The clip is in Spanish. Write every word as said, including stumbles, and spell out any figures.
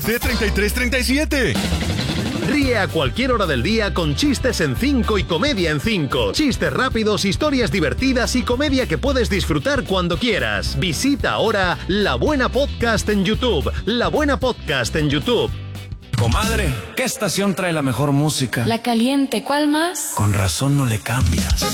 D treinta y tres treinta y siete. Ríe a cualquier hora del día con chistes en cinco y comedia en cinco. Chistes rápidos, historias divertidas y comedia que puedes disfrutar cuando quieras. Visita ahora La Buena Podcast en YouTube. La Buena Podcast en YouTube. Comadre, ¿qué estación trae la mejor música? La Caliente, ¿cuál más? Con razón no le cambias.